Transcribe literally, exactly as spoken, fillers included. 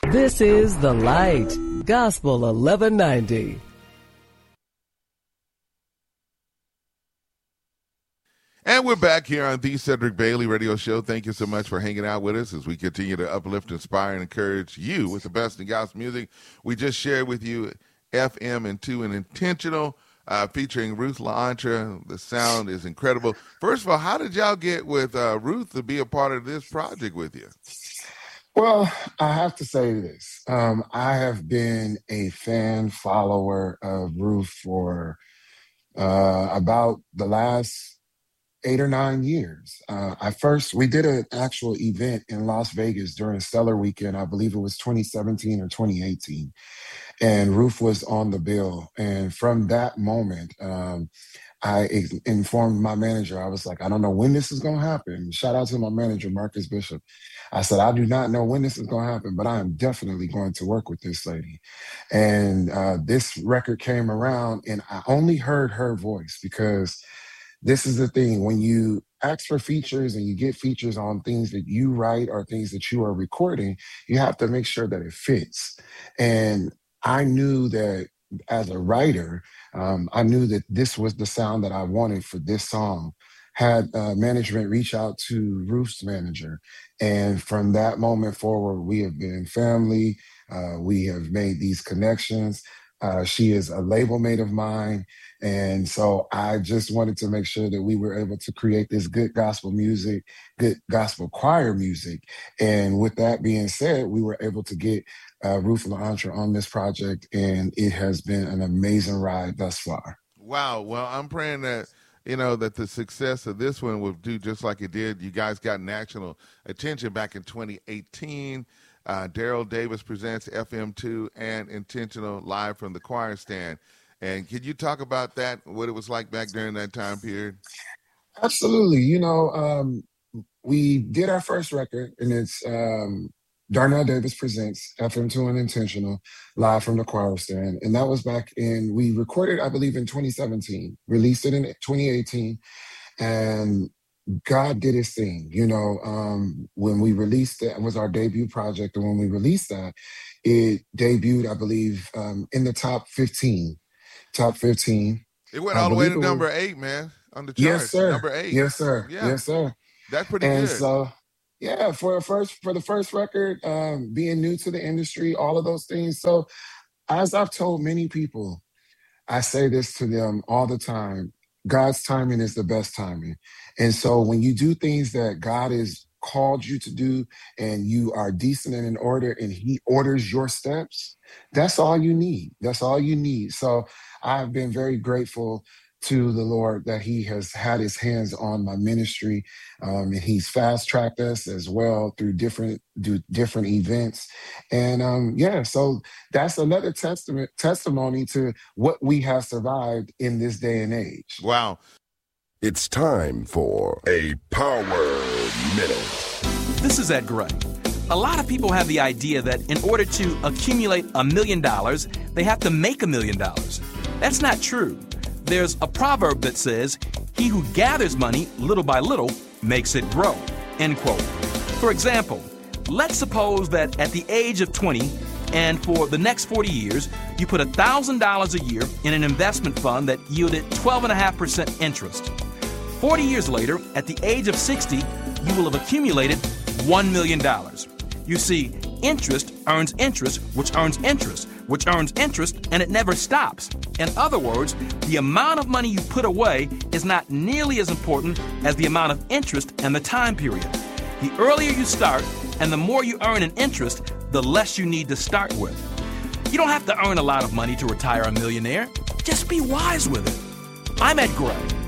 This is The Light, Gospel eleven ninety. And we're back here on the Cedric Bailey Radio Show. Thank you so much for hanging out with us as we continue to uplift, inspire, and encourage you with the best in gospel music. We just shared with you F M and two and Intentional, uh, featuring Ruth LaAntra. The sound is incredible. First of all, how did y'all get with uh, Ruth to be a part of this project with you? Well, I have to say this. Um, I have been a fan follower of Ruth for uh, about the last eight or nine years. Uh, I first, we did an actual event in Las Vegas during Stellar Weekend. I believe it was twenty seventeen or twenty eighteen. And Ruth was on the bill. And from that moment, um, I ex- informed my manager. I was like, I don't know when this is going to happen. Shout out to my manager, Marcus Bishop. I said, I do not know when this is going to happen, but I am definitely going to work with this lady. And uh, this record came around, and I only heard her voice because this is the thing. When you ask for features and you get features on things that you write or things that you are recording, you have to make sure that it fits. And I knew that as a writer, um, I knew that this was the sound that I wanted for this song. Had uh, management reach out to Ruth's manager. And from that moment forward, we have been family. Uh, we have made these connections. Uh, she is a label mate of mine. And so I just wanted to make sure that we were able to create this good gospel music, good gospel choir music. And with that being said, we were able to get uh, Ruth LaAntra on this project, and it has been an amazing ride thus far. Wow. Well, I'm praying that, you know, that the success of this one will do just like it did. You guys got national attention back in twenty eighteen. Uh, Daryl Davis presents F M two and Intentional live from the choir stand. And can you talk about that, what it was like back during that time period? Absolutely. You know, um, we did our first record, and it's um, Darnell Davis presents F M two and Intentional live from the choir stand. And that was back in, we recorded, I believe, in twenty seventeen, released it in twenty eighteen. And God did his thing. You know, um, when we released it, it was our debut project. And when we released that, it debuted, I believe, um, in the top fifteen. Top fifteen. It went all the way to number eight, man, on the charts. Yes, sir. Number eight. Yes, sir. Yeah. Yes, sir. That's pretty and good. And so, yeah, for a first, for the first record, um, being new to the industry, all of those things. So, as I've told many people, I say this to them all the time: God's timing is the best timing. And so, when you do things that God has called you to do, and you are decent and in order, and He orders your steps, that's all you need. That's all you need. So I've been very grateful to the Lord that He has had His hands on my ministry, um, and He's fast-tracked us as well through different do different events. And um, yeah, so that's another testament testimony to what we have survived in this day and age. Wow. It's time for a Power Minute. This is Ed Gray. A lot of people have the idea that in order to accumulate a million dollars, they have to make a million dollars. That's not true. There's a proverb that says, he who gathers money little by little makes it grow, end quote. For example, let's suppose that at the age of twenty, and for the next forty years, you put one thousand dollars a year in an investment fund that yielded twelve point five percent interest. forty years later, at the age of sixty, you will have accumulated one million dollars. You see, interest earns interest, which earns interest, which earns interest, and it never stops. In other words, the amount of money you put away is not nearly as important as the amount of interest and the time period. The earlier you start and the more you earn in interest, the less you need to start with. You don't have to earn a lot of money to retire a millionaire. Just be wise with it. I'm Ed Gray.